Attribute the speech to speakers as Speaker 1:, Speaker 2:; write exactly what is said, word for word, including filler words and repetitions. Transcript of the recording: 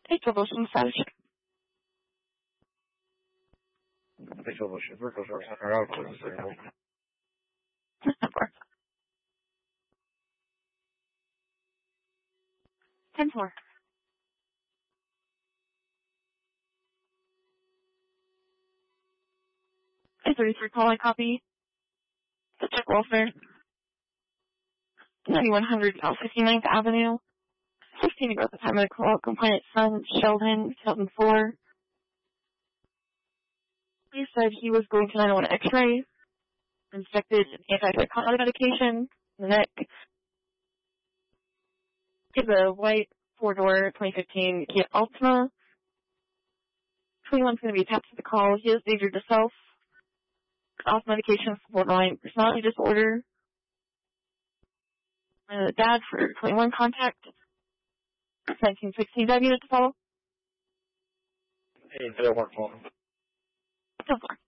Speaker 1: Hey, troublesome status check.
Speaker 2: Hey, troubleshoot. We're going to work out for the signal.
Speaker 1: ten four. Hey, thirty-three call I copy. The check welfare. ninety-one hundred South fifty-ninth Avenue. fifteen about the time of the call. Compliant son, Sheldon, two thousand four. He said he was going to nine one one X-ray. Inspected antipsychotic medication in the neck. Is a white four-door twenty fifteen Kia Altima. twenty-one's going to be attached to the call. He has injured himself. Off medication for borderline personality disorder. Uh, dad for twenty-one contact. nineteen sixteen diabetes to follow.
Speaker 2: Hey, they don't work for him.
Speaker 1: So far.